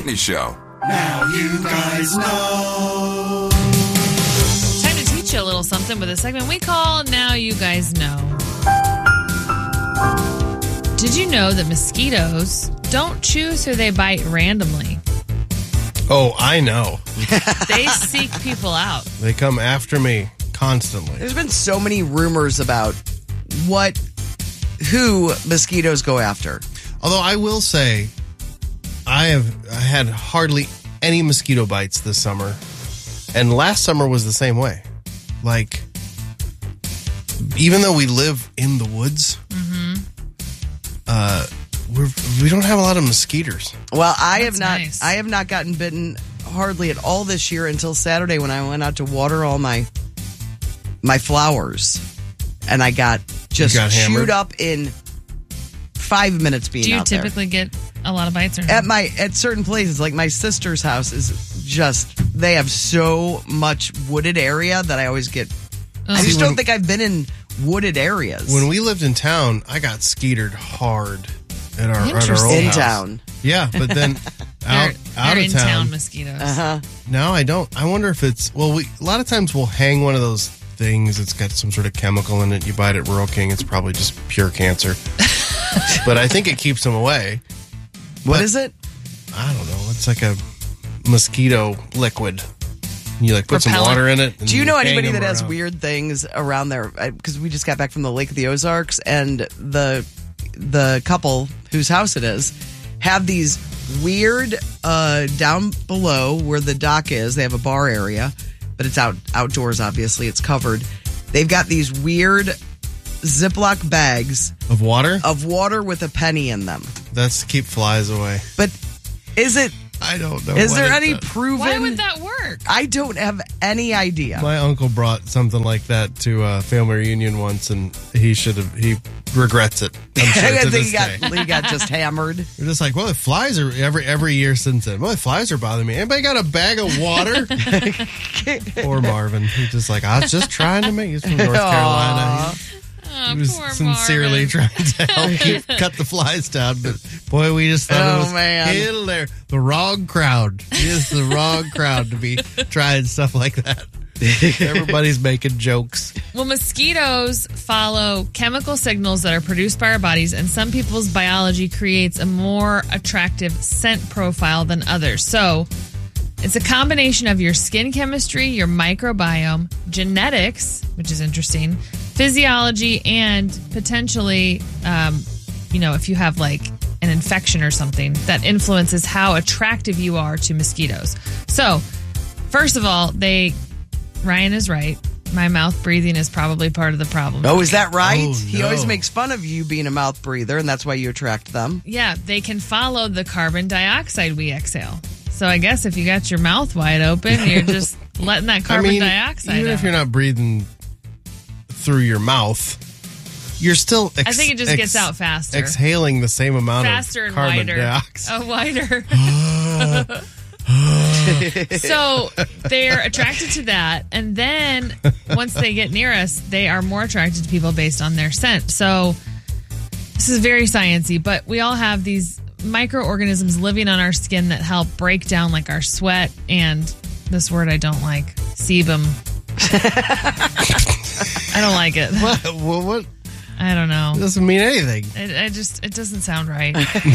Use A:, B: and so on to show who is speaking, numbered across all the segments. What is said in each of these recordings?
A: Courtney Show.
B: Now you guys know.
C: Time to teach you a little something with a segment we call Now You Guys Know. Did you know that mosquitoes don't choose who they bite randomly?
D: Oh, I know.
C: They seek people out.
D: They come after me constantly.
E: There's been so many rumors about who mosquitoes go after.
D: Although I will say, I had hardly any mosquito bites this summer. And last summer was the same way. Like, even though we live in the woods, we don't have a lot of mosquitoes.
E: Well, I
C: That's
E: have not gotten bitten hardly at all this year until Saturday when I went out to water all my flowers, and I got just
D: got hammered?
E: chewed up in 5 minutes being
C: Do you
E: out there.
C: typically get a lot of bites or
E: At certain places, like my sister's house is just, they have so much wooded area that I always get. I just don't think I've been in wooded areas.
D: When we lived in town, I got skeetered hard at our old
C: Interesting.
E: in
D: house.
E: town.
D: Yeah, but then out
C: They're
D: of
C: in-town
D: town.
C: mosquitoes.
D: No, I don't. I wonder if it's, a lot of times we'll hang one of those things. It's got some sort of chemical in it. You buy it at Rural King. It's probably just pure cancer. But I think it keeps them away.
E: What is it?
D: I don't know. It's like a mosquito liquid. You put some
C: Repellent.
D: water in it. And
E: Do you know
D: hang
E: anybody
D: them
E: that has
D: around.
E: weird things around there? Because we just got back from the Lake of the Ozarks, and the couple whose house it is have these weird down below where the dock is. They have a bar area, but it's outdoors. Obviously, it's covered. They've got these weird Ziploc bags
D: Of water?
E: of water with a penny in them.
D: That's to keep flies away.
E: But is it?
D: I don't know.
E: Is
D: what
E: there
D: it
E: any
D: does.
E: proven?
C: Why would that work?
E: I don't have any idea.
D: My uncle brought something like that to a family reunion once, and he regrets it. I'm sure
E: I
D: to
E: think
D: this day.
E: he got just hammered.
D: You're just like, well, the flies are every year since then. Well, the flies are bothering me. Anybody got a bag of water? Poor Marvin. He's just like, I was just trying to make. He's from North Carolina. He was
C: Poor
D: sincerely
C: Marvin.
D: trying to help you cut the flies down, but boy, we just thought it was hilarious. The wrong crowd. It is the wrong crowd to be trying stuff like that. Everybody's making jokes.
C: Well, mosquitoes follow chemical signals that are produced by our bodies, and some people's biology creates a more attractive scent profile than others. So it's a combination of your skin chemistry, your microbiome, genetics, which is interesting, physiology, and potentially, if you have like an infection or something that influences how attractive you are to mosquitoes. So, first of all, Ryan is right. My mouth breathing is probably part of the problem.
E: Oh, is that right?
D: Oh,
E: He
D: no.
E: always makes fun of you being a mouth breather, and that's why you attract them.
C: Yeah, they can follow the carbon dioxide we exhale. So I guess if you got your mouth wide open, you're just letting that carbon dioxide
D: even
C: out.
D: if you're not breathing through your mouth, you're still.
C: I think it just gets out faster.
D: Exhaling the same amount
C: Faster
D: of
C: and
D: carbon
C: wider.
D: dioxide.
C: Wider. So they're attracted to that. And then once they get near us, they are more attracted to people based on their scent. So this is very sciencey, but we all have these microorganisms living on our skin that help break down like our sweat and this word I don't like, sebum. I don't like it.
D: What?
C: I don't know.
D: It doesn't mean anything.
C: It doesn't sound right.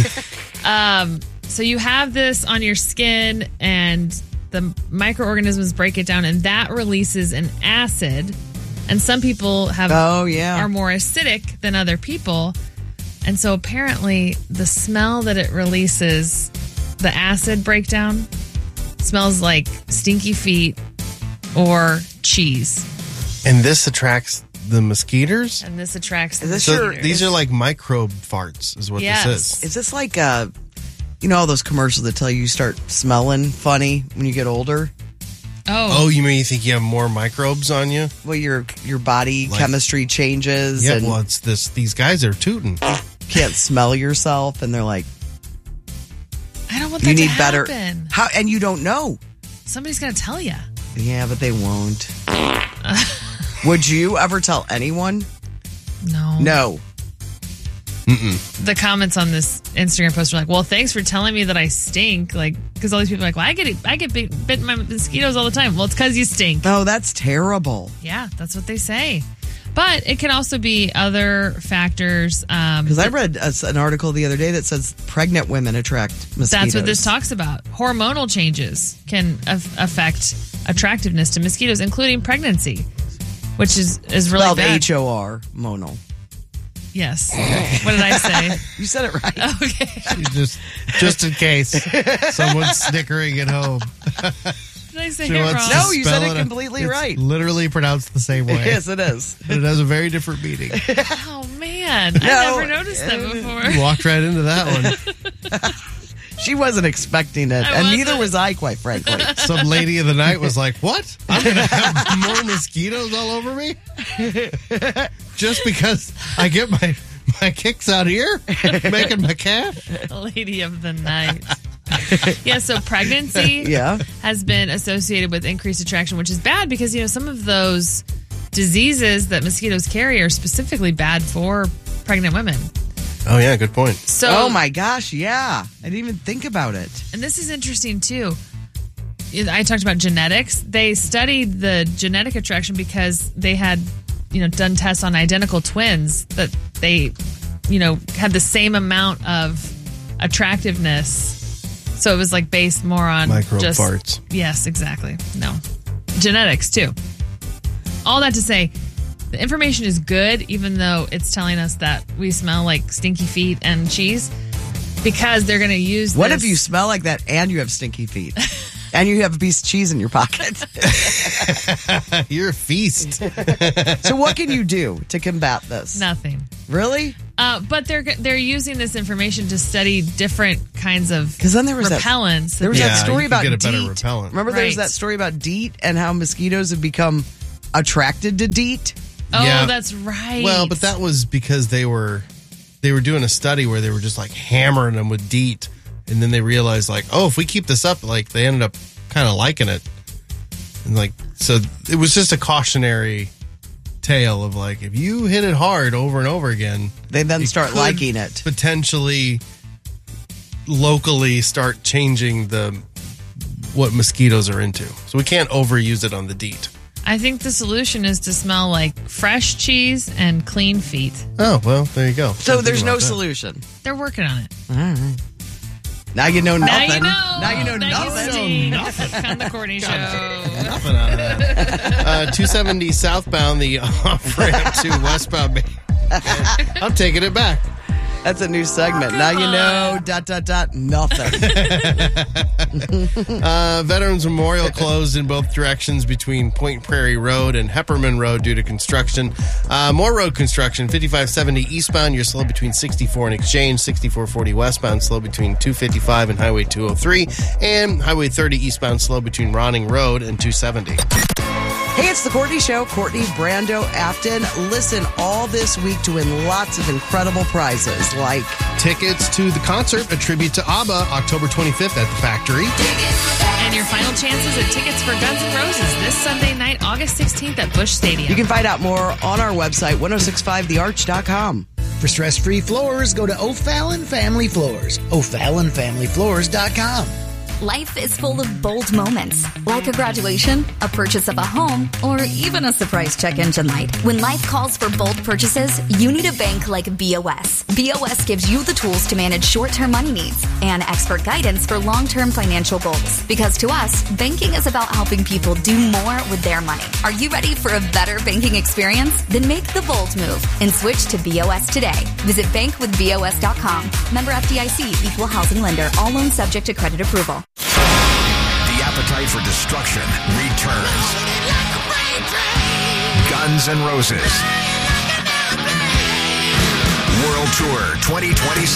C: So you have this on your skin and the microorganisms break it down and that releases an acid. And some people are more acidic than other people. And so apparently the smell that it releases, the acid breakdown, smells like stinky feet or cheese.
D: And this attracts the mosquitoes?
C: And this attracts the
E: this
C: mosquitoes.
D: These are like microbe farts is what
C: Yes.
D: this is.
E: Is this like all those commercials that tell you start smelling funny when you get older?
D: Oh, you mean you think you have more microbes on you?
E: Well, your body chemistry changes.
D: Yeah,
E: and
D: well, it's this. These guys are tooting.
E: can't smell yourself, and they're like,
C: I don't want
E: you
C: that
E: need
C: to
E: better.
C: happen.
E: How? And you don't know.
C: Somebody's going to tell you.
E: Yeah, but they won't. Would you ever tell anyone?
C: No.
E: No.
C: the comments on this Instagram post are like, well, thanks for telling me that I stink. Like, because all these people are like, well, I get bitten by mosquitoes all the time. Well, it's because you stink.
E: Oh, that's terrible.
C: Yeah, that's what they say. But it can also be other factors.
E: Because I read an article the other day that says pregnant women attract mosquitoes.
C: That's what this talks about. Hormonal changes can affect attractiveness to mosquitoes, including pregnancy, which is really
E: spelled
C: bad.
E: H-O-R, monal.
C: Yes. What did I say?
E: You said it right.
C: Okay.
D: Just in case someone's snickering at home.
C: Did I say
D: She
C: it
D: wants
C: wrong?
D: to
E: No, you said
D: spell
E: it completely
D: It's
E: right.
D: Literally pronounced the same way.
E: Yes, it is.
D: But it has a very different meaning.
C: Oh, man. I never noticed that before.
D: You walked right into that one.
E: She wasn't expecting it, and neither was I, quite frankly.
D: Some lady of the night was like, what? I'm going to have more mosquitoes all over me? Just because I get my kicks out here making my cash?
C: Lady of the night. Yeah, so pregnancy has been associated with increased attraction, which is bad because, some of those diseases that mosquitoes carry are specifically bad for pregnant women.
D: Oh, yeah, good point.
C: So,
E: oh, my gosh, yeah. I didn't even think about it.
C: And this is interesting, too. I talked about genetics. They studied the genetic attraction because they had, done tests on identical twins that they, had the same amount of attractiveness. So it was like based more on
D: microbe
C: just
D: farts.
C: Yes, exactly. No. Genetics, too. All that to say, the information is good, even though it's telling us that we smell like stinky feet and cheese, because they're going to use
E: What
C: this.
E: if you smell like that and you have stinky feet? And you have a piece of cheese in your pocket?
D: You're a feast.
E: So what can you do to combat this?
C: Nothing.
E: Really?
C: But they're using this information to study different kinds of
E: Because then there was
C: repellents.
E: There was that story
D: you could
E: about
D: get a better
E: DEET.
D: repellent.
E: Remember there was
C: Right.
E: that story about DEET and how mosquitoes have become attracted to DEET?
C: Oh,
D: Yeah.
C: that's right.
D: Well, but that was because they were doing a study where they were just like hammering them with DEET, and then they realized like, oh, if we keep this up, like they ended up kind of liking it, and like so it was just a cautionary tale of like if you hit it hard over and over again,
E: They then
D: it
E: start
D: could
E: liking it.
D: potentially locally start changing what mosquitoes are into. So we can't overuse it on the DEET.
C: I think the solution is to smell like fresh cheese and clean feet.
D: Oh, well, there you go.
E: So
D: Didn't
E: there's
D: think
E: no
D: about that.
E: solution.
C: They're working on it.
E: Now you know
C: Now
E: nothing.
C: you know.
E: Now you know
C: Thank
E: nothing.
C: you, Steve. On the Courtney Show.
D: Nothing on that. 270 southbound, the off-ramp to westbound. I'm taking it back.
E: That's a new segment. Now you know ... nothing.
D: Veterans Memorial closed in both directions between Point Prairie Road and Hepperman Road due to construction. More road construction. 5570 eastbound, you're slow between 64 and Exchange. 6440 westbound, slow between 255 and Highway 203. And Highway 30 eastbound, slow between Ronning Road and 270.
E: Hey, it's the Courtney Show. Courtney Brando Afton. Listen all this week to win lots of incredible prizes like
D: Tickets to the concert, a tribute to ABBA, October 25th at the Factory.
C: And your final chances at tickets for Guns N' Roses this Sunday night, August 16th at Busch Stadium.
E: You can find out more on our website, 1065thearch.com.
A: For stress-free floors, go to O'Fallon Family Floors. O'FallonFamilyFloors.com.
F: Life is full of bold moments, like a graduation, a purchase of a home, or even a surprise check engine light. When life calls for bold purchases, you need a bank like BOS. BOS gives you the tools to manage short-term money needs and expert guidance for long-term financial goals. Because to us, banking is about helping people do more with their money. Are you ready for a better banking experience? Then make the bold move and switch to BOS today. Visit bankwithbos.com. Member FDIC, equal housing lender. All loans subject to credit approval.
G: The appetite for destruction returns. Guns N' Roses World Tour 2026.